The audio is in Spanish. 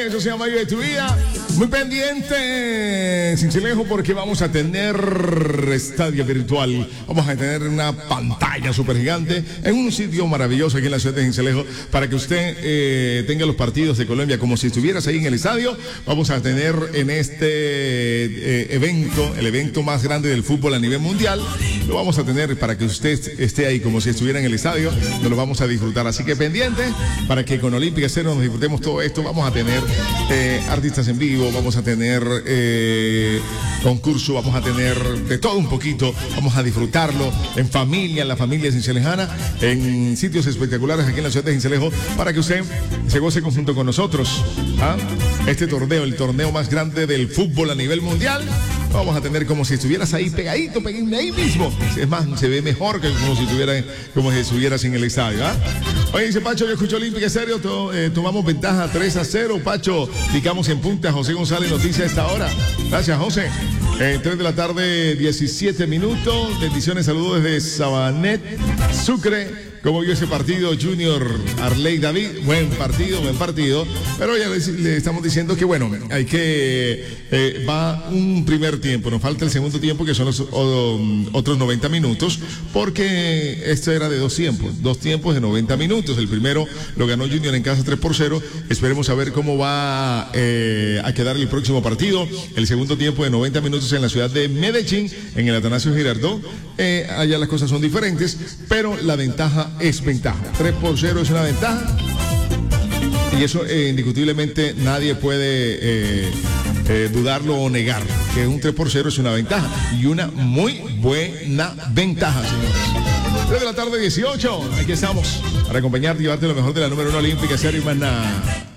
Eso se llama Yo de tu vida. Muy pendiente, Sincelejo, porque vamos a tener estadio virtual. Vamos a tener una pantalla súper gigante en un sitio maravilloso aquí en la ciudad de Sincelejo para que usted tenga los partidos de Colombia como si estuvieras ahí en el estadio. Vamos a tener en este evento, el evento más grande del fútbol a nivel mundial. Lo vamos a tener para que usted esté ahí como si estuviera en el estadio. Nos lo vamos a disfrutar. Así que pendiente para que con Olímpica Cero nos disfrutemos todo esto. Vamos a tener artistas en vivo, vamos a tener concurso, vamos a tener de todo un poquito, vamos a disfrutarlo en familia, en la familia cincelejana, en sitios espectaculares aquí en la ciudad de Sincelejo, para que usted se goce junto con nosotros. Este torneo, el torneo más grande del fútbol a nivel mundial, lo vamos a tener como si estuvieras ahí pegadito, ahí mismo. Es más, se ve mejor que como si estuvieras en el estadio. Oye, dice Pacho, yo escucho Olímpica Estéreo, tomamos ventaja 3-0, Pacho, picamos en punta. José González, noticia a esta hora. Gracias, José. 3 de la tarde, 17 minutos. Bendiciones, saludos desde Sabanet, Sucre. ¿Cómo vio ese partido, Junior Arley David? Buen partido. Pero ya le estamos diciendo que, bueno, hay que... va un primer tiempo, nos falta el segundo tiempo, que son los otros 90 minutos, porque esto era de dos tiempos de 90 minutos. El primero lo ganó Junior en casa 3-0. Esperemos a ver cómo va a quedar el próximo partido. El segundo tiempo de 90 minutos en la ciudad de Medellín, en el Atanasio Girardot. Allá las cosas son diferentes, pero la ventaja es ventaja. 3-0 es una ventaja. Y eso indiscutiblemente nadie puede dudarlo o negar, que un 3-0 es una ventaja. Y una muy buena ventaja, señores. 3 de la tarde, 18. Aquí estamos para acompañarte y llevarte lo mejor de la número 1 Olímpica Estéreo y más nada.